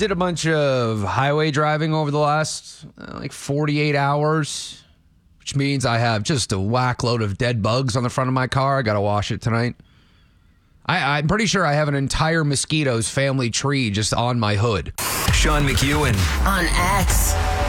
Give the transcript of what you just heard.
did a bunch of highway driving over the last 48 hours, which means I have just a whack load of dead bugs on the front of my car. I got to wash it tonight. I'm pretty sure I have an entire mosquito's family tree just on my hood. Sean McEwen on X.